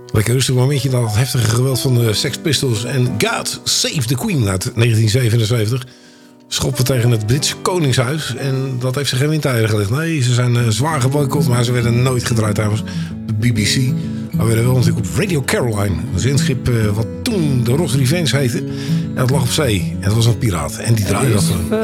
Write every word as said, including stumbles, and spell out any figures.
Lekker rustig momentje na het heftige geweld van de Sex Pistols en God Save the Queen uit negentien zevenenzeventig. Schoppen tegen het Britse Koningshuis. En dat heeft ze geen windeieren gelegd. Nee, ze zijn uh, zwaar geboycott, maar ze werden nooit gedraaid trouwens. De B B C. Maar werden wel natuurlijk op Radio Caroline. Een zendschip uh, wat toen de Ross Revenge heette. En dat lag op zee. En dat was een piraat. En die draaide dat.